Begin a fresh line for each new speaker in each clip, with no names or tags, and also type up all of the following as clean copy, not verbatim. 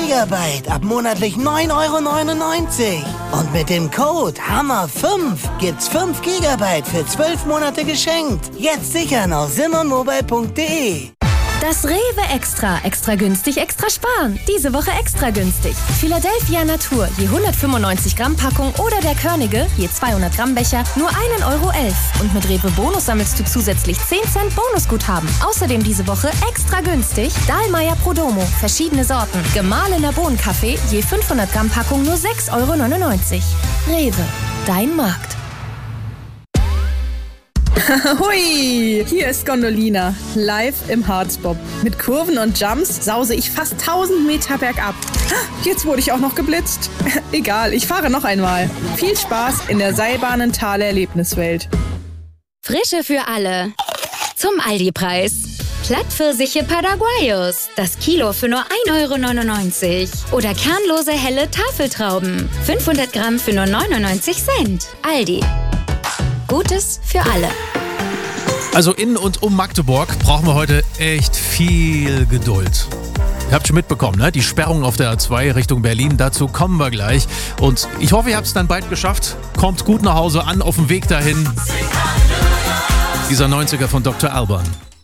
Gigabyte ab monatlich 9,99 €. Und mit dem Code HAMMER5 gibt's 5 Gigabyte für 12 Monate geschenkt. Jetzt sichern auf simonmobile.de.
Das Rewe Extra. Extra günstig, extra sparen. Diese Woche extra günstig. Philadelphia Natur, je 195 Gramm Packung oder der Körnige, je 200 Gramm Becher, nur 1,11 € Und mit Rewe Bonus sammelst du zusätzlich 10 Cent Bonusguthaben. Außerdem diese Woche extra günstig Dahlmeier Prodomo, verschiedene Sorten. Gemahlener Bohnenkaffee, je 500 Gramm Packung, nur 6,99 €. Rewe, dein Markt.
Hui, hier ist Gondolina, live im Harzbob. Mit Kurven und Jumps sause ich fast 1000 Meter bergab. Jetzt wurde ich auch noch geblitzt. Egal, ich fahre noch einmal. Viel Spaß in der Seilbahnentaler Erlebniswelt.
Frische für alle. Zum Aldi-Preis. Plattpfirsiche Paraguayos. Das Kilo für nur 1,99 €. Oder kernlose helle Tafeltrauben. 500 Gramm für nur 99 Cent. Aldi. Gutes für alle.
Also in und um Magdeburg brauchen wir heute echt viel Geduld. Ihr habt schon mitbekommen, ne? Die Sperrung auf der A2 Richtung Berlin, dazu kommen wir gleich. Und ich hoffe, ihr habt es dann bald geschafft. Kommt gut nach Hause an, auf dem Weg dahin. Dieser 90er von Dr. Alban.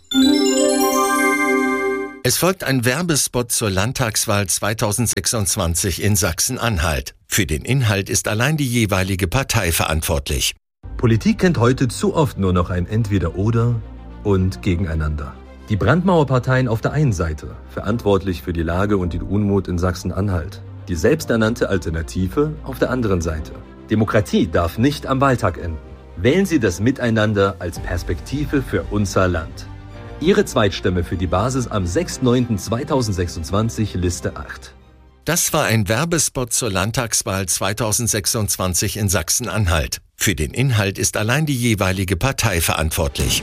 Es folgt ein Werbespot zur Landtagswahl 2026 in Sachsen-Anhalt. Für den Inhalt ist allein die jeweilige Partei verantwortlich.
Politik kennt heute zu oft nur noch ein Entweder-Oder und Gegeneinander. Die Brandmauerparteien auf der einen Seite, verantwortlich für die Lage und den Unmut in Sachsen-Anhalt. Die selbsternannte Alternative auf der anderen Seite. Demokratie darf nicht am Wahltag enden. Wählen Sie das Miteinander als Perspektive für unser Land. Ihre Zweitstimme für die Basis am 6.9.2026, Liste 8.
Das war ein Werbespot zur Landtagswahl 2026 in Sachsen-Anhalt. Für den Inhalt ist allein die jeweilige Partei verantwortlich.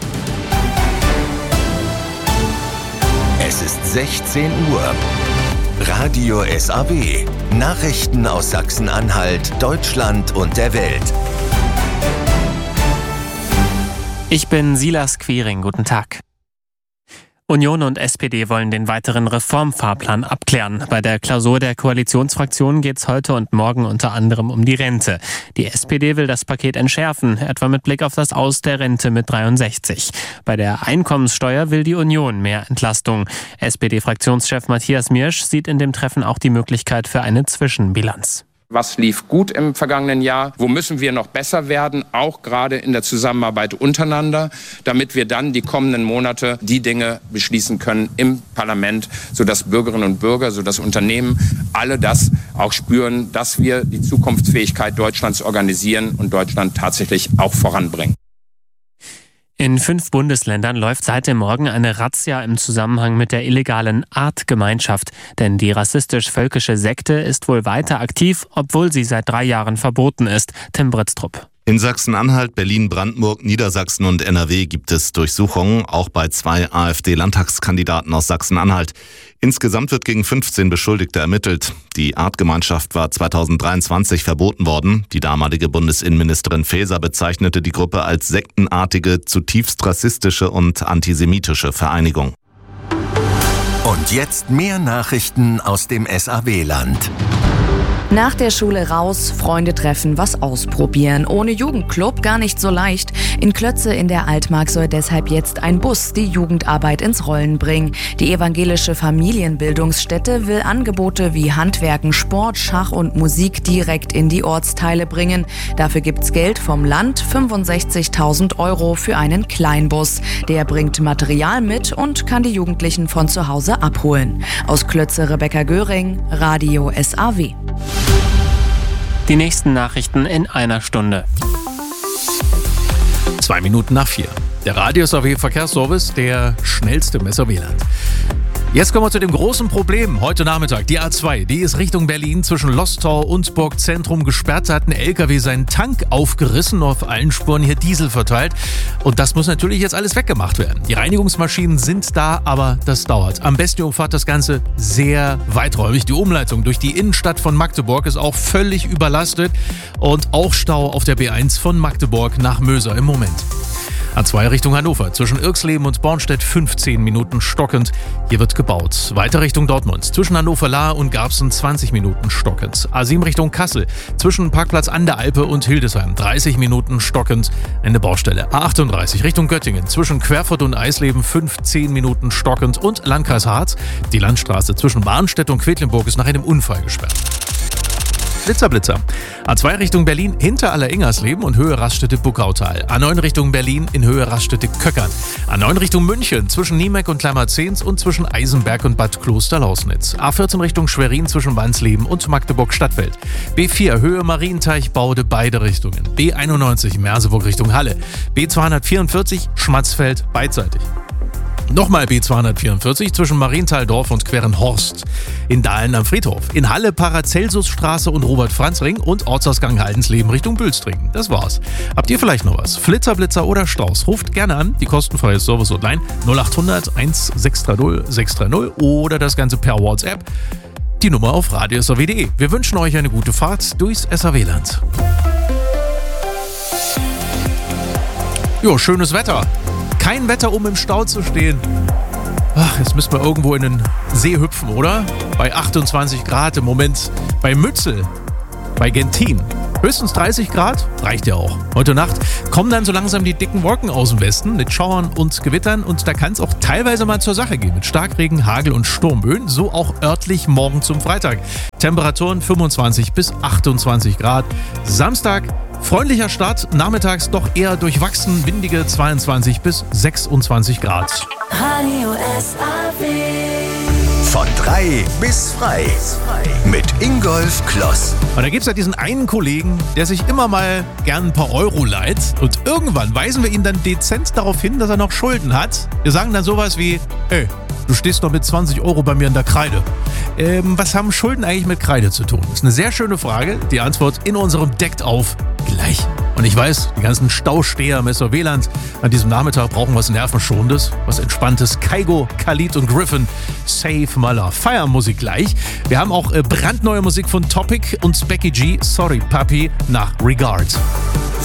Es ist 16 Uhr. Radio SAW. Nachrichten aus Sachsen-Anhalt, Deutschland und der Welt.
Ich bin Silas Quiring. Guten Tag. Union und SPD wollen den weiteren Reformfahrplan abklären. Bei der Klausur der Koalitionsfraktionen geht es heute und morgen unter anderem um die Rente. Die SPD will das Paket entschärfen, etwa mit Blick auf das Aus der Rente mit 63. Bei der Einkommenssteuer will die Union mehr Entlastung. SPD-Fraktionschef Matthias Miersch sieht in dem Treffen auch die Möglichkeit für eine Zwischenbilanz.
Was lief gut im vergangenen Jahr? Wo müssen wir noch besser werden? Auch gerade in der Zusammenarbeit untereinander, damit wir dann die kommenden Monate die Dinge beschließen können im Parlament, sodass Bürgerinnen und Bürger, sodass Unternehmen alle das auch spüren, dass wir die Zukunftsfähigkeit Deutschlands organisieren und Deutschland tatsächlich auch voranbringen.
In 5 Bundesländern läuft seit dem Morgen eine Razzia im Zusammenhang mit der illegalen Artgemeinschaft. Denn die rassistisch-völkische Sekte ist wohl weiter aktiv, obwohl sie seit 3 Jahren verboten ist. Tim Britztrup.
In Sachsen-Anhalt, Berlin, Brandenburg, Niedersachsen und NRW gibt es Durchsuchungen, auch bei 2 AfD-Landtagskandidaten aus Sachsen-Anhalt. Insgesamt wird gegen 15 Beschuldigte ermittelt. Die Artgemeinschaft war 2023 verboten worden. Die damalige Bundesinnenministerin Faeser bezeichnete die Gruppe als sektenartige, zutiefst rassistische und antisemitische Vereinigung.
Und jetzt mehr Nachrichten aus dem SAW-Land.
Nach der Schule raus, Freunde treffen, was ausprobieren. Ohne Jugendclub gar nicht so leicht. In Klötze in der Altmark soll deshalb jetzt ein Bus die Jugendarbeit ins Rollen bringen. Die evangelische Familienbildungsstätte will Angebote wie Handwerken, Sport, Schach und Musik direkt in die Ortsteile bringen. Dafür gibt's Geld vom Land, 65.000 € für einen Kleinbus. Der bringt Material mit und kann die Jugendlichen von zu Hause abholen. Aus Klötze Rebecca Göring, Radio SAW.
Die nächsten Nachrichten in einer Stunde.
2 Minuten nach 4. Der Radio SAW Verkehrsservice, der schnellste im SAW-Land. Jetzt kommen wir zu dem großen Problem. Heute Nachmittag, die A2, die ist Richtung Berlin zwischen Lostor und Burgzentrum gesperrt. Da hat ein LKW seinen Tank aufgerissen, auf allen Spuren hier Diesel verteilt. Und das muss natürlich jetzt alles weggemacht werden. Die Reinigungsmaschinen sind da, aber das dauert. Am besten umfahrt das Ganze sehr weiträumig. Die Umleitung durch die Innenstadt von Magdeburg ist auch völlig überlastet. Und auch Stau auf der B1 von Magdeburg nach Möser im Moment. A2 Richtung Hannover, zwischen Irxleben und Bornstedt 15 Minuten stockend. Hier wird gebaut. Weiter Richtung Dortmund, zwischen Hannover-Lahr und Garbsen 20 Minuten stockend. A7 Richtung Kassel, zwischen Parkplatz an der Alpe und Hildesheim 30 Minuten stockend. Eine Baustelle. A38 Richtung Göttingen, zwischen Querfurt und Eisleben 15 Minuten stockend. Und Landkreis Harz, die Landstraße zwischen Barnstedt und Quedlinburg ist nach einem Unfall gesperrt. Blitzer. A2 Richtung Berlin hinter Aller-Ingersleben und Höhe Raststätte-Buckautal. A9 Richtung Berlin in Höhe Raststätte-Köckern. A9 Richtung München zwischen Niemeck und Kleimarzens und zwischen Eisenberg und Bad Kloster-Lausnitz. A14 Richtung Schwerin zwischen Wansleben und Magdeburg-Stadtfeld. B4 Höhe Marienteich-Baude beide Richtungen. B91 Merseburg Richtung Halle. B244 Schmatzfeld beidseitig. Nochmal B244 zwischen Marienthaldorf und Querenhorst. In Dahlen am Friedhof. In Halle Paracelsusstraße und Robert-Franz-Ring und Ortsausgang Haldensleben Richtung Bülstringen. Das war's. Habt ihr vielleicht noch was? Flitzer oder Strauß? Ruft gerne an. Die kostenfreie Service-Hotline 0800 1630 630 oder das Ganze per WhatsApp. Die Nummer auf radiosrw.de. Wir wünschen euch eine gute Fahrt durchs SAW-Land. Jo, schönes Wetter. Kein Wetter, um im Stau zu stehen. Ach, jetzt müssen wir irgendwo in den See hüpfen, oder? Bei 28 Grad im Moment. Bei Mützel, bei Gentin. Höchstens 30 Grad, reicht ja auch. Heute Nacht kommen dann so langsam die dicken Wolken aus dem Westen mit Schauern und Gewittern und da kann es auch teilweise mal zur Sache gehen mit Starkregen, Hagel und Sturmböen, so auch örtlich morgen zum Freitag. Temperaturen 25 bis 28 Grad. Samstag freundlicher Start, nachmittags doch eher durchwachsen, windige 22 bis 26 Grad.
Radio SAW. Von 3 bis frei. Mit Ingolf Kloss.
Und da gibt es ja diesen einen Kollegen, der sich immer mal gern ein paar Euro leiht. Und irgendwann weisen wir ihn dann dezent darauf hin, dass er noch Schulden hat. Wir sagen dann sowas wie, hey, du stehst noch mit 20 Euro bei mir in der Kreide. Was haben Schulden eigentlich mit Kreide zu tun? Das ist eine sehr schöne Frage. Die Antwort in unserem Deckt auf gleich. Und ich weiß, die ganzen Stausteher im SAW-Land an diesem Nachmittag brauchen was Nervenschonendes, was Entspanntes. Kaigo, Khalid und Griffin, Save My Love. Feiermusik gleich. Wir haben auch brandneue Musik von Topic und Becky G, Sorry Papi, nach Regard.